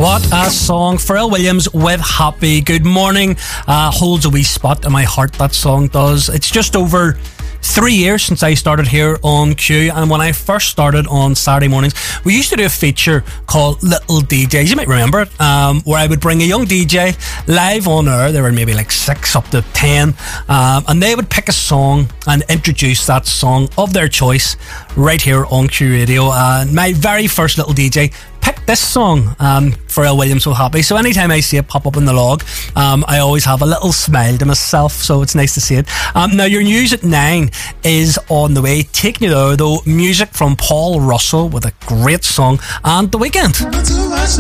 What a song. Pharrell Williams with Happy. Good morning. Holds a wee spot in my heart, that song does. It's just over 3 years since I started here on Q, and when I first started on Saturday mornings, we used to do a feature called Little DJs. You might remember it, where I would bring a young DJ live on air. There were maybe like 6 up to 10, and they would pick a song and introduce that song of their choice right here on Q Radio. My very first Little DJ picked this song, Pharrell Williams with Happy. So anytime I see it pop up in the log, I always have a little smile to myself, so it's nice to see it. Now your news at 9 is on the way. Taking you there though, music from Paul Russell with a great song, and The Weeknd.